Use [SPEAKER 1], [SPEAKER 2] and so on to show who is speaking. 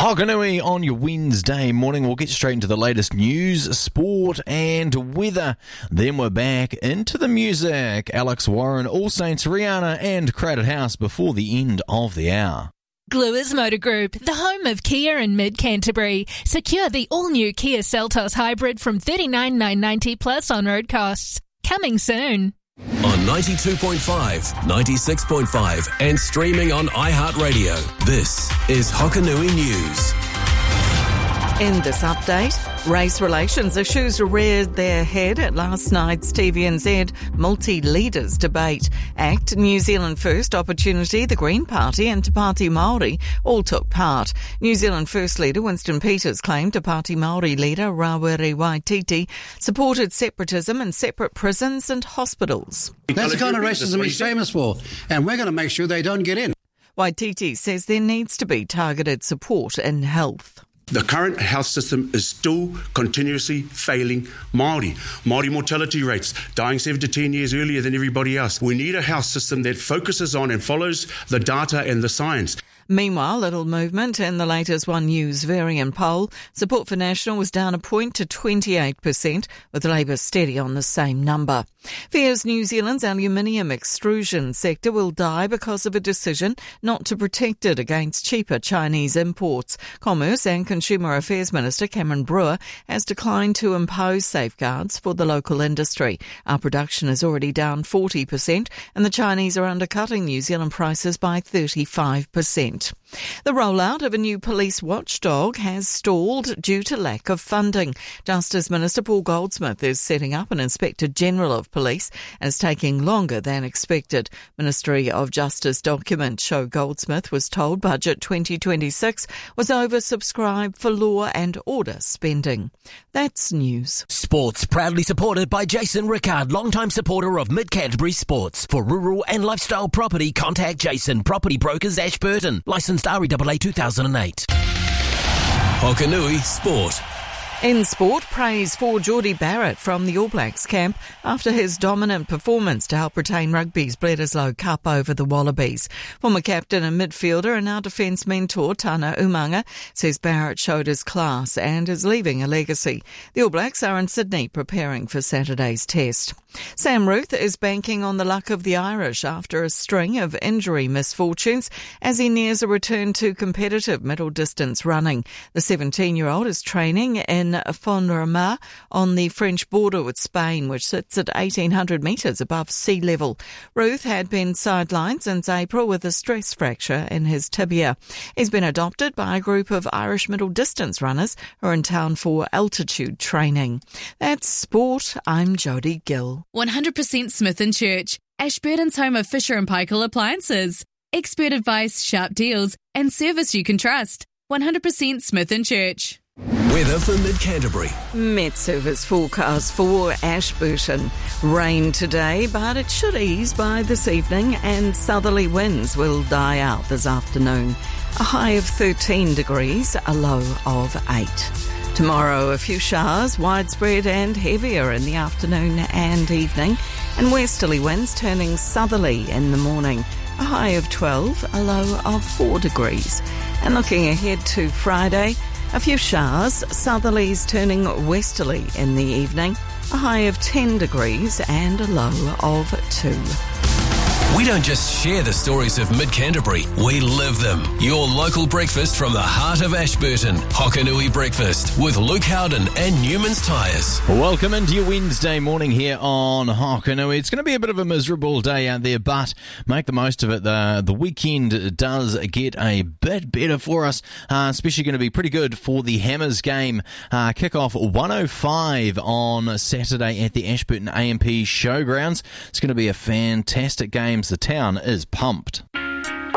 [SPEAKER 1] Hokanui on your Wednesday morning. We'll get straight into the latest news, sport and weather. Then we're back into the music. Alex Warren, All Saints, Rihanna and Crowded House before the end of the hour.
[SPEAKER 2] Gluers Motor Group, the home of Kia in mid-Canterbury. Secure the all-new Kia Seltos Hybrid from $39,990 plus on-road costs. Coming soon.
[SPEAKER 3] On 92.5, 96.5 and streaming on iHeartRadio. This is Hokanui News.
[SPEAKER 4] In this update, race relations issues reared their head at last night's TVNZ multi-leaders debate. ACT, New Zealand First, Opportunity, the Green Party and Te Pāti Māori all took part. New Zealand First leader Winston Peters claimed Te Pāti Māori leader Rawiri Waititi supported separatism and separate prisons and hospitals.
[SPEAKER 5] That's the kind of racism he's famous for, and we're going to make sure they don't get in.
[SPEAKER 4] Waititi says there needs to be targeted support in health.
[SPEAKER 6] The current health system is still continuously failing Māori. Māori mortality rates, dying 7 to 10 years earlier than everybody else. We need a health system that focuses on and follows the data and the science.
[SPEAKER 4] Meanwhile, little movement in the latest One News variant poll. Support for National was down a point to 28%, with Labour steady on the same number. Fears New Zealand's aluminium extrusion sector will die because of a decision not to protect it against cheaper Chinese imports. Commerce and Consumer Affairs Minister Cameron Brewer has declined to impose safeguards for the local industry. Our production is already down 40%, and the Chinese are undercutting New Zealand prices by 35%. The rollout of a new police watchdog has stalled due to lack of funding. Justice Minister Paul Goldsmith is setting up an Inspector General of Police and is taking longer than expected. Ministry of Justice documents show Goldsmith was told Budget 2026 was oversubscribed for law and order spending. That's news.
[SPEAKER 7] Sports proudly supported by Jason Rickard, longtime supporter of Mid-Canterbury Sports. For rural and lifestyle property, contact Jason, Property Brokers Ashburton. Licensed REAA 2008.
[SPEAKER 3] Hokanui Sport.
[SPEAKER 4] In sport, praise for Geordie Barrett from the All Blacks camp after his dominant performance to help retain rugby's Bledisloe Cup over the Wallabies. Former captain and midfielder and now defence mentor Tana Umanga says Barrett showed his class and is leaving a legacy. The All Blacks are in Sydney preparing for Saturday's test. Sam Ruth is banking on the luck of the Irish after a string of injury misfortunes as he nears a return to competitive middle distance running. The 17-year-old is training in Fonrama on the French border with Spain, which sits at 1,800 metres above sea level. Ruth had been sidelined since April with a stress fracture in his tibia. He's been adopted by a group of Irish middle distance runners who are in town for altitude training. That's sport. I'm Jodie Gill.
[SPEAKER 8] 100% Smith & Church, Ashburton's home of Fisher & Paykel appliances. Expert advice, sharp deals and service you can trust. 100% Smith & Church.
[SPEAKER 3] Weather for Mid-Canterbury.
[SPEAKER 4] Met Service forecast for Ashburton. Rain today, but it should ease by this evening and southerly winds will die out this afternoon. A high of 13 degrees, a low of 8. Tomorrow, a few showers, widespread and heavier in the afternoon and evening, and westerly winds turning southerly in the morning. A high of 12, a low of 4 degrees. And looking ahead to Friday, a few showers, southerlies turning westerly in the evening, a high of 10 degrees and a low of 2.
[SPEAKER 3] We don't just share the stories of Mid-Canterbury, we live them. Your local breakfast from the heart of Ashburton. Hokanui Breakfast with Luke Howden and Newman's Tyres.
[SPEAKER 1] Welcome into your Wednesday morning here on Hokanui. It's going to be a bit of a miserable day out there, but make the most of it. The weekend does get a bit better for us, especially going to be pretty good for the Hammers game. Kick-off 1:05 on Saturday at the Ashburton AMP Showgrounds. It's going to be a fantastic game. The town is pumped.